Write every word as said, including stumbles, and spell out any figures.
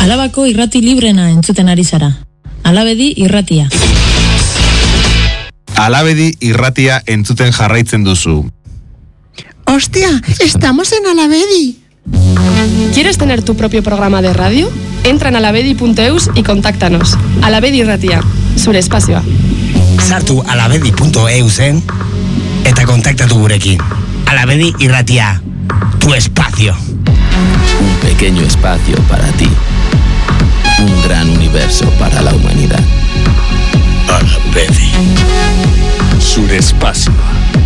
Alabako irrati librena entzuten ari zara. Alabedi irratia. Alabedi irratia entzuten jarraitzen duzu. ¡Hostia! ¡Estamos en Alabedi! ¿Quieres tener tu propio programa de radio? Entra en alabedi punto eus y contáctanos. Alabedi irratia, zure espazioa. Sartu alabedi punto eusen eta kontaktatu gurekin. Alabedi irratia, tu espacio. Un pequeño espacio para ti. Un gran universo para la humanidad. Alabedi. Zure espazioa.